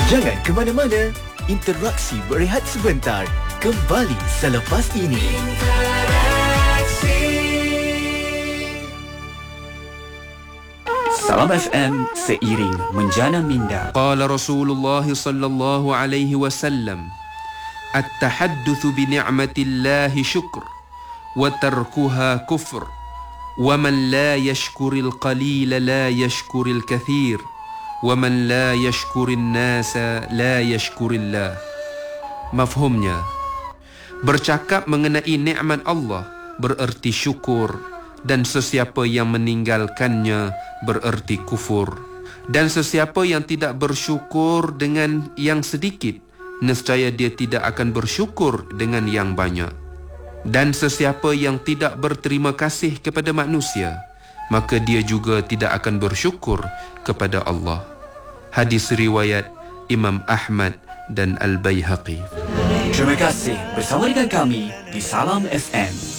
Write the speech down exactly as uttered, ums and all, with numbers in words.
Jangan ke mana-mana. Interaksi berehat sebentar. Kembali selepas ini. Salam F M, seiring menjana minda. Qala Rasulullah sallallahu alaihi wasallam, at-tahaddatsu bi ni'matillahi syukr wa tarkuha kufr, wa man la yashkuril qalila la yashkuril kathir, wa man la yashkurin nasa la yashkurillah. Mafhumnya, bercakap mengenai nikmat Allah bererti syukur, dan sesiapa yang meninggalkannya bererti kufur. Dan sesiapa yang tidak bersyukur dengan yang sedikit, nescaya dia tidak akan bersyukur dengan yang banyak. Dan sesiapa yang tidak berterima kasih kepada manusia, maka dia juga tidak akan bersyukur kepada Allah. Hadis riwayat Imam Ahmad dan Al-Baihaqi. Terima kasih bersama dengan kami di Salam F M.